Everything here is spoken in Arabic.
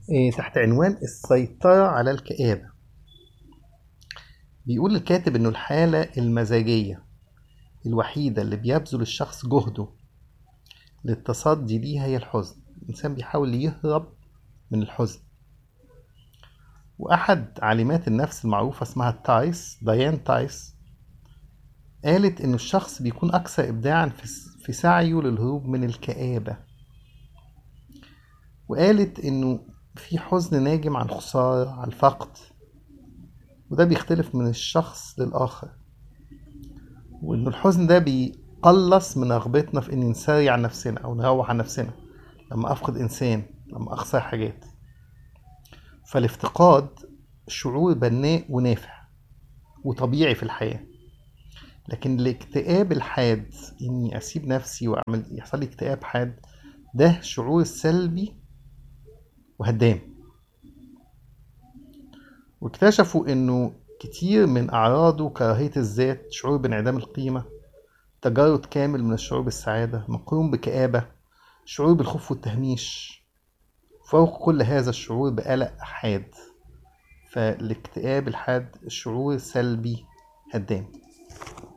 تحت عنوان السيطرة على الكآبة. بيقول الكاتب إنه الحالة المزاجية الوحيدة اللي بيبذل الشخص جهده للتصدي ليها هي الحزن. الإنسان بيحاول يهرب من الحزن. وأحد عالمات النفس المعروفة اسمها ديان تايس قالت إنه الشخص بيكون أكثر إبداعا في سعيه للهروب من الكآبة. وقالت إنه في حزن ناجم عن خسارة، عن فقد، وده بيختلف من الشخص للآخر، وإنه الحزن ده بيقلص من رغبتنا في إن نسري عن نفسنا أو نروح عن نفسنا لما أفقد إنسان، لما أخسر حاجات. فالافتقاد شعور بناء ونافع وطبيعي في الحياة، لكن الاكتئاب الحاد، إني أسيب نفسي وأعمل يحصل لي اكتئاب حاد، ده شعور سلبي وهدام. واكتشفوا إنه كتير من أعراضه كراهية الذات، شعور بانعدام القيمة، تجرد كامل من الشعور بالسعادة مقرون بكآبة، شعور بالخوف والتهميش، فوق كل هذا الشعور بقلق حاد. فالاكتئاب الحاد شعور سلبي هدام.